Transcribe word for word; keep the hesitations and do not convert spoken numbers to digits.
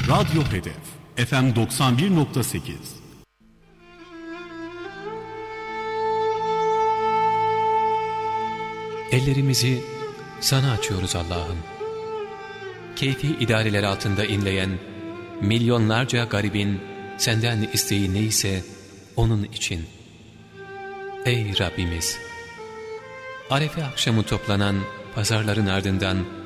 Radyo Hedef F M doksan bir nokta sekiz. Ellerimizi sana açıyoruz Allah'ım. Keyfi idareler altında inleyen milyonlarca garibin senden isteği neyse onun için. Ey Rabbimiz! Arefe akşamı toplanan pazarların ardından